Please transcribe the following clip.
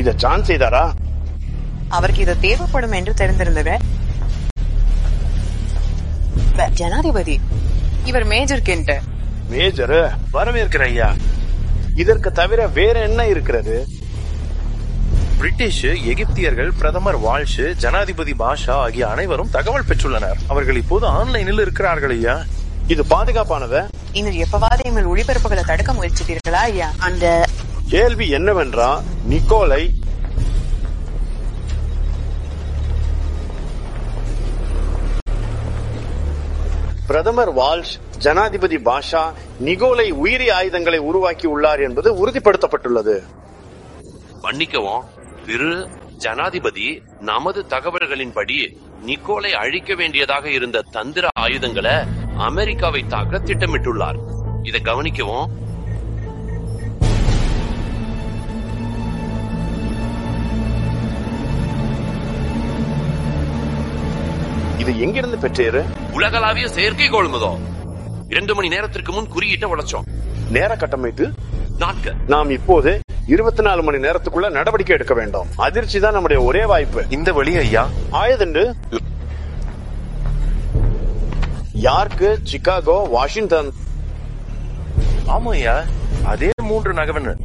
இத ஜான் செய்தாரா? அவருக்கு இது தேவைப்படும் என்று தெரிந்திருந்தது. ஜனாதிபதி, இவர் மேஜர் கென்ட். மேஜர் வரவேற்கிற ஐயா. இதற்கு தவிர வேற என்ன இருக்கிறது? பிரிட்டிஷ், எகிப்தியர்கள், பிரதமர் வால்ஷ், ஜனாதிபதி பாஷா ஆகிய அனைவரும் தகவல் பெற்றுள்ளனர். அவர்கள் இப்போது ஆன்லைனில் இருக்கிறார்கள் ஐயா. இது பாதுகாப்பானத? இன்னும் எப்பவாவது எங்கள் ஒளிபரப்புகளை தடுக்க முயற்சித்தீர்களா ஐயா? அந்த கேள்வி என்னவென்றா, நிக்கோலை பிரதமர் வால்ஷ், ஜனாதிபதி பாஷா நிக்கோலை உயிரி ஆயுதங்களை உருவாக்கி உள்ளார் என்பது உறுதிப்படுத்தப்பட்டுள்ளது. மன்னிக்கவும் திரு ஜனாதிபதி, நமது தகவல்களின்படி நிக்கோலை அழிக்க வேண்டியதாக இருந்த தந்திர ஆயுதங்களை அமெரிக்காவை தாக்க திட்டமிட்டுள்ளார். இதை கவனிக்கவும். இது எங்கிருந்து பெற்றீரு? உலகளாவிய செயற்கைக்கோள் முதல் 2 மணி நேரத்திற்கு முன் குறியீட்டை உடைச்சோம். நேர கட்டமைத்து நாட்கள். நாம் இப்போது 24 மணி நேரத்துக்குள்ள நடவடிக்கை எடுக்க வேண்டும். அதிர்ச்சி தான் நம்முடைய ஒரே வாய்ப்பு. இந்த வழி ஐயா. ஆயதுண்டு யார்க்கு, சிகாகோ, வாஷிங்டன். ஆமா ஐயா, அதே 3 நகவன்.